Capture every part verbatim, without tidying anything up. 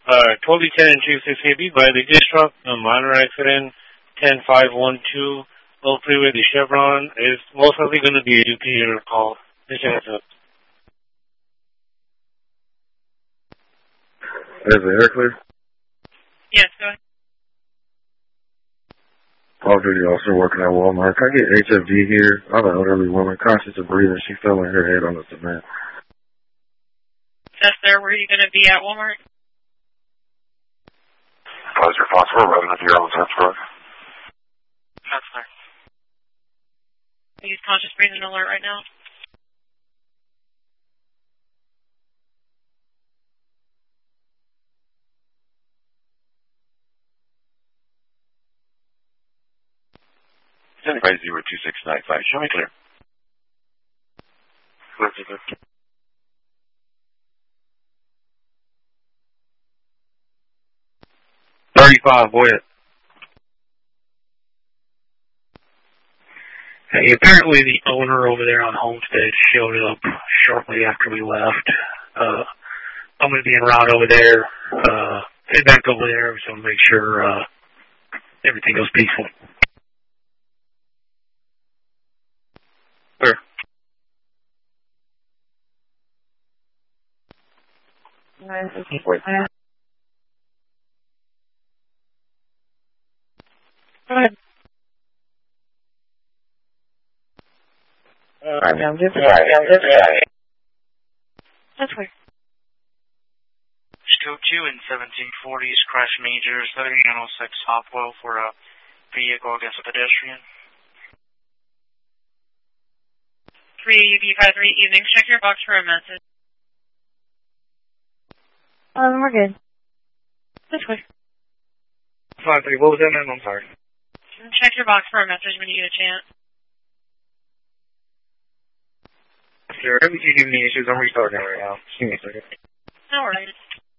Uh, twelve B ten and two six A B by the dish truck, a minor accident, ten five one two, Oak Freeway, the Chevron, is most likely going to be a Duplicator call. Just a heads up. Is the air clear? Yes, go ahead. Off-duty officer working at Walmart. Can I get H F D here? I have an elderly woman, conscious of breathing. She fell on her head on the cement. That's there. Where are you going to be at Walmart? How's your phosphor running if you're on the truck? That's there. Are you conscious breathing alert right now? Anybody zero two six nine five. Show me clear. Clear, clear, clear. thirty-five, go ahead. Hey, apparently the owner over there on Homestead showed up shortly after we left. Uh, I'm going to be en route over there, uh, head back over there, so make sure uh, everything goes peaceful. Where? Wait. Go ahead. Uh, I'm just sorry. I'm just sorry. That's weird. Scope two and seventeen forties, crash major, seventeen oh six Hopwell for a vehicle against a pedestrian. three U B five three evening. Check your box for a message. Um, we're good. This way. five three, what was that name? I'm sorry. Check your box for a message when you get a chance. Sure, if you give me issues, I'm restarting right now. Just give me a second. No worries.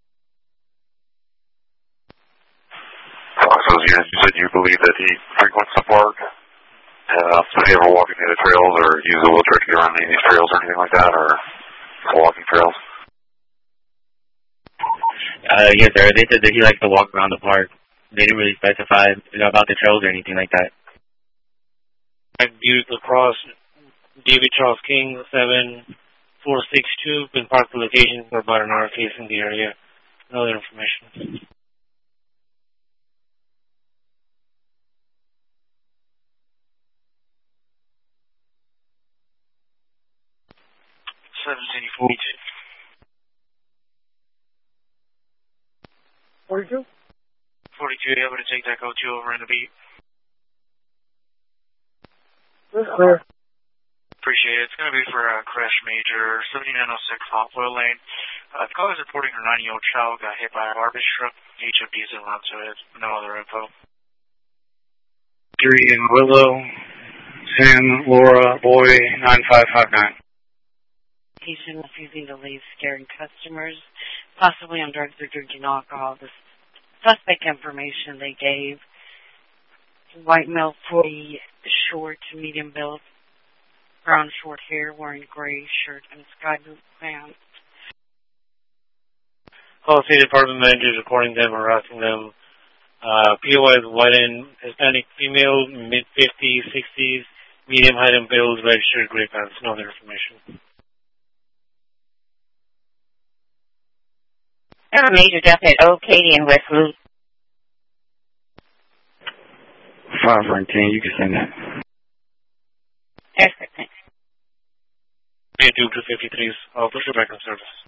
So you, you said you believe that he frequents the park? And uh, does he ever walk any of the trails or use a wheelchair to get around any of these trails or anything like that, or walking trails? Uh, yes, sir. They said that he likes to walk around the park. They didn't really specify about the trails or anything like that. Butte Lacrosse, David Charles King, seven four six two, been parked the location for about an hour facing the area. No other information. seventeen forty-two. forty-two? forty-two, able to take that go two over in the beat. That's clear. Appreciate it. It's going to be for a uh, crash major, seventy-nine oh six Hopwell Lane. Uh, the caller is reporting her nine-year-old child got hit by a garbage truck. H of D is in run to it. No other info. Three in Willow, Sam, Laura, Boy, nine five five nine. Patient refusing to leave, scaring customers, possibly on drugs or drinking alcohol. The suspect information they gave: white male, forty, short to medium build, brown short hair, wearing gray shirt and sky blue pants. Call State Department managers reporting them, harassing them. Uh, P O I is white and Hispanic female, mid fifties, sixties, medium height and build, red shirt, gray pants. No other information. I have a major death at Old Katy and West Loop. five nineteen, you can send that. Excellent, thanks. Duke two fifty-three's officer back in service.